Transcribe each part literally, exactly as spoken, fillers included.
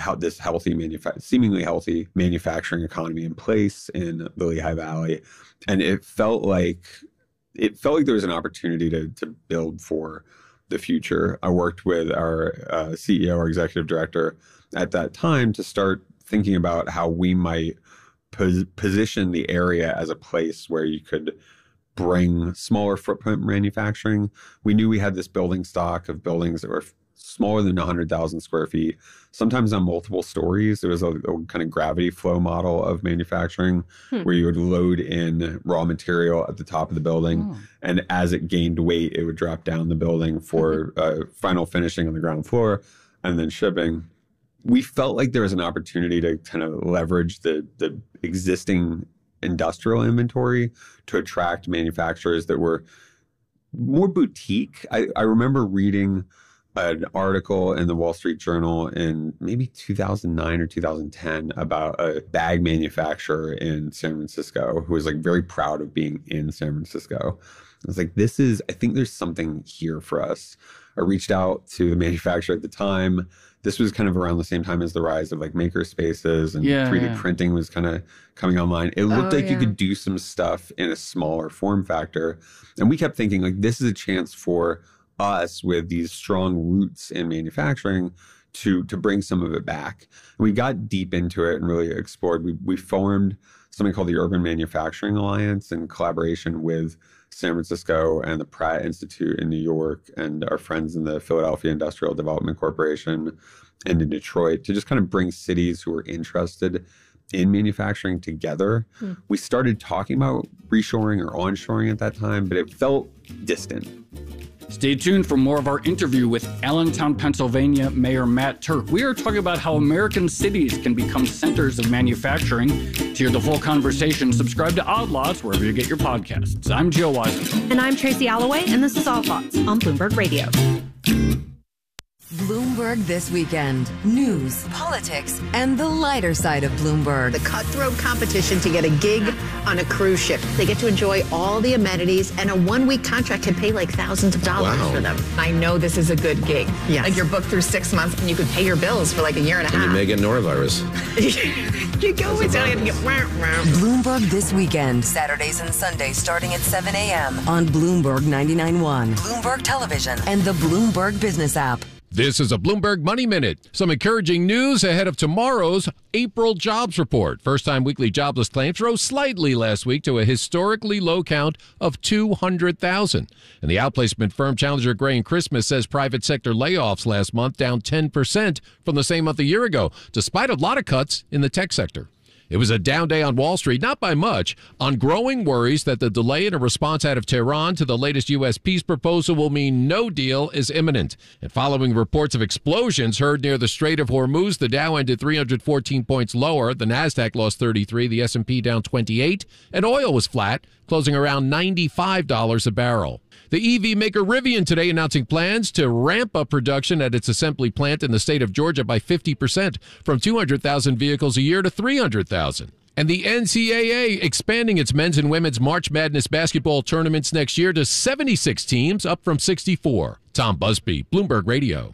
how this healthy, manufa- seemingly healthy manufacturing economy in place in the Lehigh Valley. And it felt like it felt like there was an opportunity to to build for the future. I worked with our uh, C E O, our executive director at that time to start thinking about how we might pos- position the area as a place where you could bring smaller footprint manufacturing. We knew we had this building stock of buildings that were smaller than one hundred thousand square feet, sometimes on multiple stories. There was a, a kind of gravity flow model of manufacturing hmm. where you would load in raw material at the top of the building. Oh. And as it gained weight, it would drop down the building for mm-hmm. uh, final finishing on the ground floor and then shipping. We felt like there was an opportunity to kind of leverage the, the existing industrial inventory to attract manufacturers that were more boutique. I, I remember reading an article in the Wall Street Journal in maybe two thousand nine or two thousand ten about a bag manufacturer in San Francisco who was like very proud of being in San Francisco. I was like, this is, I think there's something here for us. I reached out to the manufacturer at the time. This was kind of around the same time as the rise of like maker spaces and yeah, three D yeah. printing was kind of coming online. It looked oh, like yeah. you could do some stuff in a smaller form factor. And we kept thinking like, this is a chance for us with these strong roots in manufacturing to to bring some of it back. And we got deep into it and really explored. We we formed something called the Urban Manufacturing Alliance in collaboration with San Francisco and the Pratt Institute in New York and our friends in the Philadelphia Industrial Development Corporation and in Detroit to just kind of bring cities who are interested in manufacturing together. Hmm. We started talking about reshoring or onshoring at that time, but it felt distant. Stay tuned for more of our interview with Allentown, Pennsylvania Mayor Matt Turk. We are talking about how American cities can become centers of manufacturing. To hear the full conversation, subscribe to Odd Lots wherever you get your podcasts. I'm Joe Weisenthal. And I'm Tracy Alloway, and this is Odd Lots on Bloomberg Radio. Bloomberg This Weekend. News, politics, and the lighter side of Bloomberg. The cutthroat competition to get a gig on a cruise ship. They get to enjoy all the amenities, and a one-week contract can pay like thousands of dollars wow. for them. I know this is a good gig. Yes. Like you're booked through six months, and you could pay your bills for like a year and a and half. You may get norovirus. You go and tell you to get Bloomberg This Weekend. Saturdays and Sundays starting at seven a.m. on Bloomberg ninety-nine point one, Bloomberg Television, and the Bloomberg Business app. This is a Bloomberg Money Minute. Some encouraging news ahead of tomorrow's April jobs report. First-time weekly jobless claims rose slightly last week to a historically low count of two hundred thousand. And the outplacement firm Challenger Gray and Christmas says private sector layoffs last month down ten percent from the same month a year ago, despite a lot of cuts in the tech sector. It was a down day on Wall Street, not by much, on growing worries that the delay in a response out of Tehran to the latest U S peace proposal will mean no deal is imminent. And following reports of explosions heard near the Strait of Hormuz, the Dow ended three hundred fourteen points lower, the Nasdaq lost thirty-three, the S and P down twenty-eight, and oil was flat, closing around ninety-five dollars a barrel. The E V maker Rivian today announcing plans to ramp up production at its assembly plant in the state of Georgia by fifty percent, from two hundred thousand vehicles a year to three hundred thousand. And the N C double A expanding its men's and women's March Madness basketball tournaments next year to seventy-six teams, up from sixty-four. Tom Busby, Bloomberg Radio.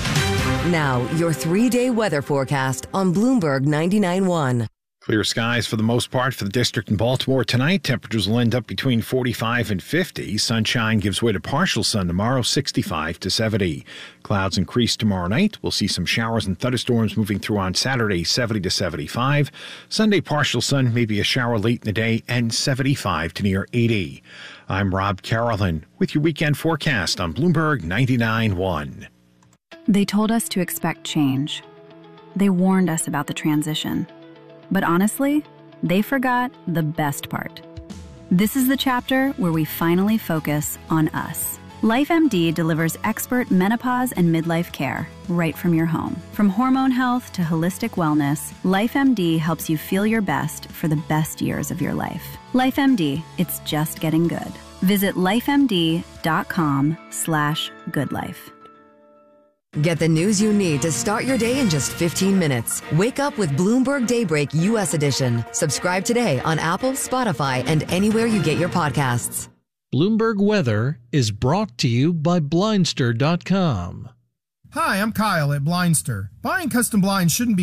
Now, your three-day weather forecast on Bloomberg ninety-nine point one. Clear skies for the most part for the district in Baltimore tonight. Temperatures will end up between forty-five and fifty. Sunshine gives way to partial sun tomorrow, sixty-five to seventy. Clouds increase tomorrow night. We'll see some showers and thunderstorms moving through on Saturday, seventy to seventy-five. Sunday, partial sun, maybe a shower late in the day, and seventy-five to near eighty. I'm Rob Carolyn with your weekend forecast on Bloomberg ninety-nine point one. They told us to expect change. They warned us about the transition. But honestly, they forgot the best part. This is the chapter where we finally focus on us. LifeMD delivers expert menopause and midlife care right from your home. From hormone health to holistic wellness, LifeMD helps you feel your best for the best years of your life. LifeMD, it's just getting good. Visit lifemd.com slash goodlife. Get the news you need to start your day in just fifteen minutes. Wake up with Bloomberg Daybreak U S Edition. Subscribe today on Apple, Spotify, and anywhere you get your podcasts. Bloomberg Weather is brought to you by Blindster dot com. Hi, I'm Kyle at Blindster. Buying custom blinds shouldn't be